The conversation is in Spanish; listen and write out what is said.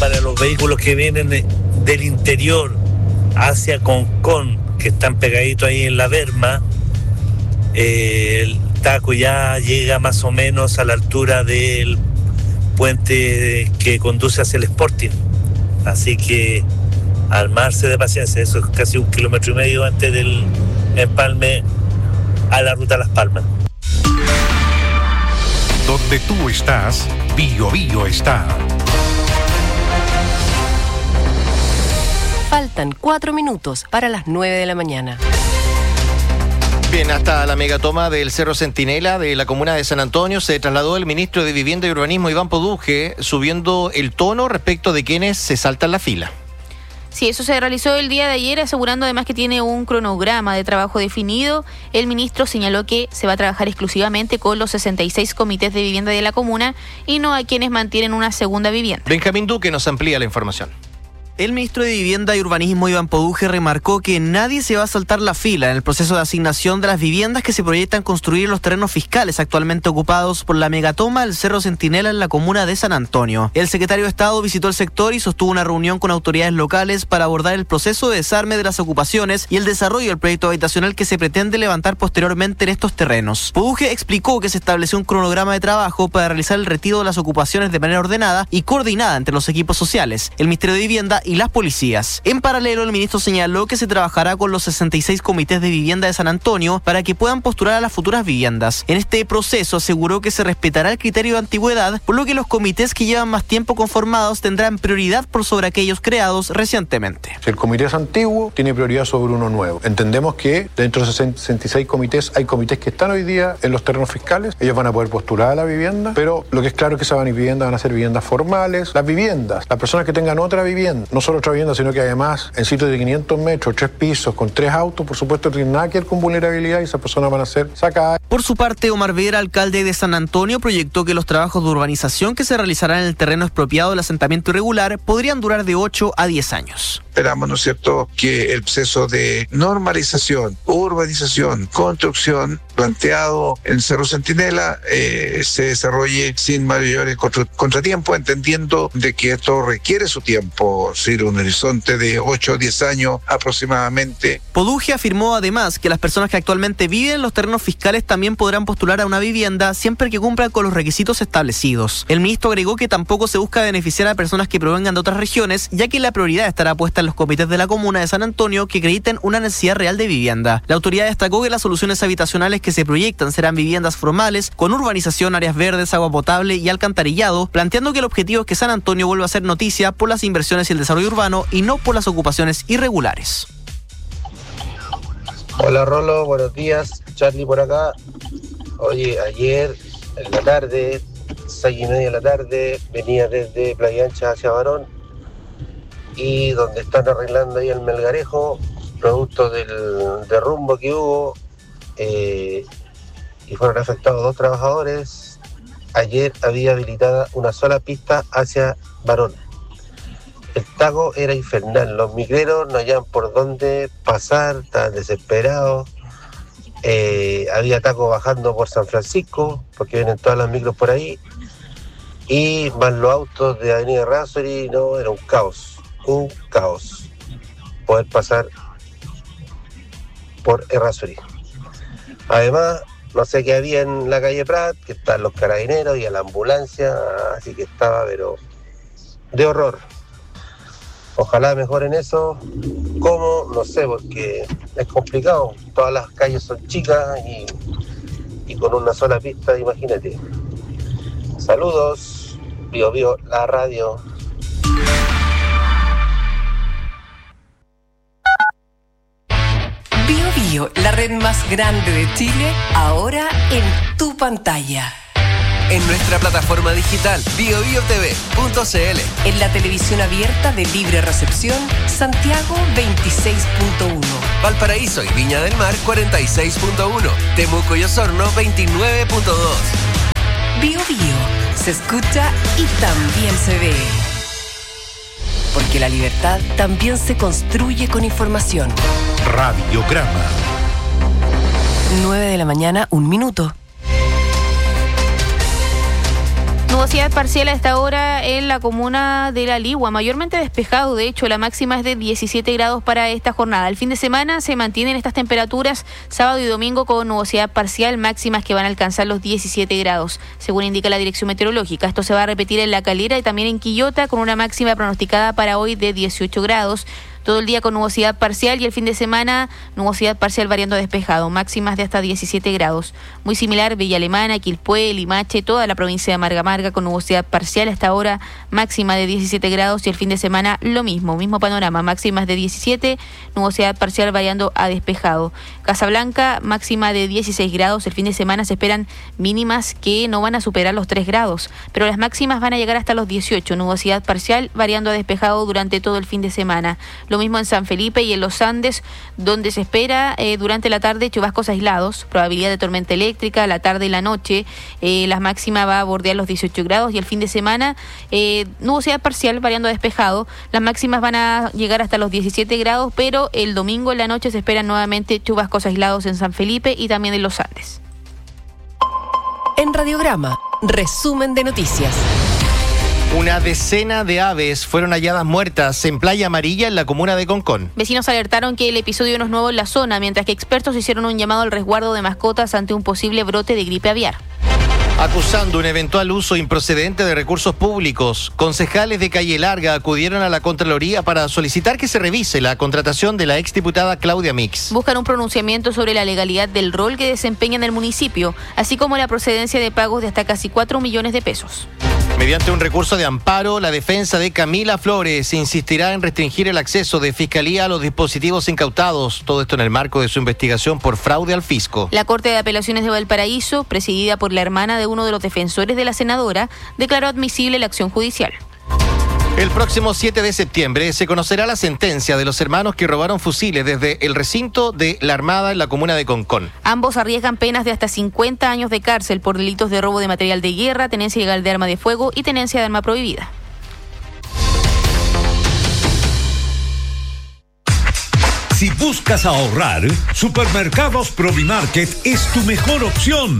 para los vehículos que vienen del interior hacia Concón, que están pegaditos ahí en la berma. El taco ya llega más o menos a la altura del puente que conduce hacia el Sporting. Así que armarse de paciencia, eso es casi 1,5 kilómetros antes del empalme a la ruta Las Palmas. Donde tú estás, Bío Bío está. Faltan 4 minutos para las 9 de la mañana. Bien, hasta la megatoma del Cerro Centinela de la comuna de San Antonio se trasladó el ministro de Vivienda y Urbanismo, Iván Poduje, subiendo el tono respecto de quienes se saltan la fila. Sí, eso se realizó el día de ayer, asegurando además que tiene un cronograma de trabajo definido. El ministro señaló que se va a trabajar exclusivamente con los 66 comités de vivienda de la comuna y no a quienes mantienen una segunda vivienda. Benjamín Duque nos amplía la información. El ministro de Vivienda y Urbanismo, Iván Poduje, remarcó que nadie se va a saltar la fila en el proceso de asignación de las viviendas que se proyectan construir en los terrenos fiscales actualmente ocupados por la megatoma del Cerro Centinela en la comuna de San Antonio. El secretario de Estado visitó el sector y sostuvo una reunión con autoridades locales para abordar el proceso de desarme de las ocupaciones y el desarrollo del proyecto habitacional que se pretende levantar posteriormente en estos terrenos. Poduje explicó que se estableció un cronograma de trabajo para realizar el retiro de las ocupaciones de manera ordenada y coordinada entre los equipos sociales, el Ministerio de Vivienda y las policías. En paralelo, el ministro señaló que se trabajará con los 66 comités de vivienda de San Antonio para que puedan postular a las futuras viviendas. En este proceso aseguró que se respetará el criterio de antigüedad, por lo que los comités que llevan más tiempo conformados tendrán prioridad por sobre aquellos creados recientemente. Si el comité es antiguo, tiene prioridad sobre uno nuevo. Entendemos que dentro de 66 comités hay comités que están hoy día en los terrenos fiscales. Ellos van a poder postular a la vivienda, pero lo que es claro es que esas viviendas van a ser viviendas formales. Las viviendas, las personas que tengan otra vivienda, no solo otra vivienda, sino que además en sitios de 500 metros, 3 pisos, con 3 autos, por supuesto, no tienen nada que ver con vulnerabilidad y esas personas van a ser sacadas. Por su parte, Omar Vera, alcalde de San Antonio, proyectó que los trabajos de urbanización que se realizarán en el terreno expropiado del asentamiento irregular podrían durar de 8 a 10 años. Esperamos, ¿no es cierto?, que el proceso de normalización, urbanización, construcción planteado en Cerro Centinela se desarrolle sin mayores contratiempos, entendiendo de que esto requiere su tiempo, sin un horizonte de 8 o 10 años aproximadamente. Poduje afirmó además que las personas que actualmente viven en los terrenos fiscales también podrán postular a una vivienda siempre que cumplan con los requisitos establecidos. El ministro agregó que tampoco se busca beneficiar a personas que provengan de otras regiones, ya que la prioridad estará puesta en los comités de la comuna de San Antonio que acrediten una necesidad real de vivienda. La autoridad destacó que las soluciones habitacionales que se proyectan serán viviendas formales, con urbanización, áreas verdes, agua potable y alcantarillado, planteando que el objetivo es que San Antonio vuelva a ser noticia por las inversiones y el desarrollo urbano y no por las ocupaciones irregulares. Hola Rolo, buenos días, Charlie por acá. Oye, ayer en la tarde, 6:30 de la tarde, venía desde Playa Ancha hacia Barón y donde están arreglando ahí el Melgarejo, producto del derrumbo que hubo, y fueron afectados 2 trabajadores. Ayer había habilitada una sola pista hacia Barón. El taco era infernal, los micreros no hallaban por dónde pasar, estaban desesperados. Había taco bajando por San Francisco, porque vienen todas las micros por ahí, y más los autos de Avenida Errázuriz. No, era un caos poder pasar por Errázuriz. Además, no sé qué había en la calle Prat, que están los carabineros y a la ambulancia, así que estaba, pero de horror. Ojalá mejoren eso. ¿Cómo? No sé, porque es complicado. Todas las calles son chicas y con una sola pista, imagínate. Saludos, Bío Bío, la radio. Bío Bío, la red más grande de Chile, ahora en tu pantalla. En nuestra plataforma digital biobiotv.cl. En la televisión abierta de libre recepción, Santiago 26.1. Valparaíso y Viña del Mar 46.1. Temuco y Osorno 29.2. Bío Bío, se escucha y también se ve. Porque la libertad también se construye con información. Radiograma. 9 de la mañana, 1 minuto. Nubosidad parcial a esta hora en la comuna de La Ligua, mayormente despejado. De hecho, la máxima es de 17 grados para esta jornada. El fin de semana se mantienen estas temperaturas sábado y domingo con nubosidad parcial, máximas que van a alcanzar los 17 grados, según indica la Dirección Meteorológica. Esto se va a repetir en La Calera y también en Quillota, con una máxima pronosticada para hoy de 18 grados. Todo el día con nubosidad parcial y el fin de semana nubosidad parcial variando a despejado, máximas de hasta 17 grados. Muy similar Villa Alemana, Quilpué, Limache, toda la provincia de Marga con nubosidad parcial hasta ahora, máxima de 17 grados y el fin de semana lo mismo panorama, máximas de 17, nubosidad parcial variando a despejado. Casablanca, máxima de 16 grados, el fin de semana se esperan mínimas que no van a superar los 3 grados, pero las máximas van a llegar hasta los 18, nubosidad parcial variando a despejado durante todo el fin de semana. Lo mismo en San Felipe y en los Andes, donde se espera durante la tarde chubascos aislados, probabilidad de tormenta eléctrica, la tarde y la noche. La máxima va a bordear los 18 grados y el fin de semana nubosidad parcial variando a despejado. Las máximas van a llegar hasta los 17 grados, pero el domingo en la noche se esperan nuevamente chubascos aislados en San Felipe y también en los Andes. En Radiograma, resumen de noticias. Una decena de aves fueron halladas muertas en Playa Amarilla, en la comuna de Concón. Vecinos alertaron que el episodio no es nuevo en la zona, mientras que expertos hicieron un llamado al resguardo de mascotas ante un posible brote de gripe aviar. Acusando un eventual uso improcedente de recursos públicos, concejales de Calle Larga acudieron a la Contraloría para solicitar que se revise la contratación de la exdiputada Claudia Mix. Buscan un pronunciamiento sobre la legalidad del rol que desempeña en el municipio, así como la procedencia de pagos de hasta casi 4 millones de pesos. Mediante un recurso de amparo, la defensa de Camila Flores insistirá en restringir el acceso de Fiscalía a los dispositivos incautados. Todo esto en el marco de su investigación por fraude al fisco. La Corte de Apelaciones de Valparaíso, presidida por la hermana de uno de los defensores de la senadora, declaró admisible la acción judicial. El próximo 7 de septiembre se conocerá la sentencia de los hermanos que robaron fusiles desde el recinto de la Armada en la comuna de Concón. Ambos arriesgan penas de hasta 50 años de cárcel por delitos de robo de material de guerra, tenencia ilegal de arma de fuego y tenencia de arma prohibida. Si buscas ahorrar, Supermercados Provimarket es tu mejor opción.